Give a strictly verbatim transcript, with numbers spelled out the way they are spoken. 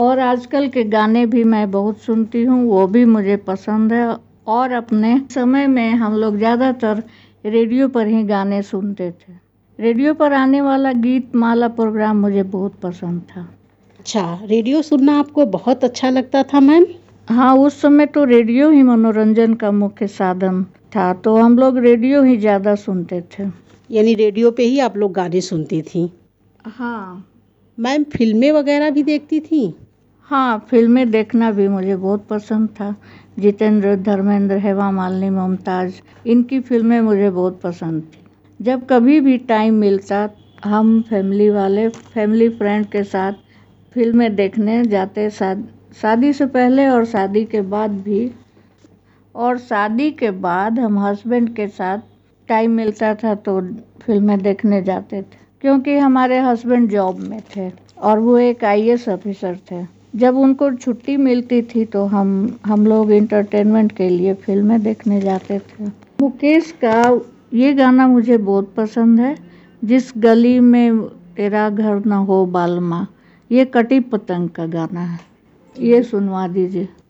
और आजकल के गाने भी मैं बहुत सुनती हूँ, वो भी मुझे पसंद है। और अपने समय में हम लोग ज़्यादातर रेडियो पर ही गाने सुनते थे। रेडियो पर आने वाला गीत माला प्रोग्राम मुझे बहुत पसंद था। अच्छा, रेडियो सुनना आपको बहुत अच्छा लगता था मैम? हाँ, उस समय तो रेडियो ही मनोरंजन का मुख्य साधन था, तो हम लोग रेडियो ही ज़्यादा सुनते थे। यानी रेडियो पे ही आप लोग गाने सुनती थी? हाँ मैम, फिल्में वगैरह भी देखती थी? हाँ, फिल्में देखना भी मुझे बहुत पसंद था। जितेंद्र, धर्मेंद्र, हेमा मालिनी, मुमताज़, इनकी फिल्में मुझे बहुत पसंद थी। जब कभी भी टाइम मिलता, हम फैमिली वाले फैमिली फ्रेंड के साथ फिल्में देखने जाते। शाद, शादी से पहले और शादी के बाद भी। और शादी के बाद हम हस्बैंड के साथ टाइम मिलता था तो फिल्में देखने जाते थे, क्योंकि हमारे हस्बैंड जॉब में थे और वो एक आई ए एस ऑफिसर थे। जब उनको छुट्टी मिलती थी तो हम हम लोग इंटरटेनमेंट के लिए फिल्में देखने जाते थे। मुकेश का ये गाना मुझे बहुत पसंद है, जिस गली में तेरा घर न हो बालमा। ये कटी पतंग का गाना है, ये सुनवा दीजिए।